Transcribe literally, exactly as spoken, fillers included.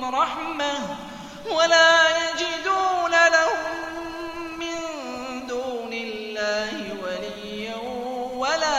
رَحْمَةٍ وَلَا يَجِدُونَ لَهُم مِّن دُونِ اللَّهِ وَلِيًّا وَلَا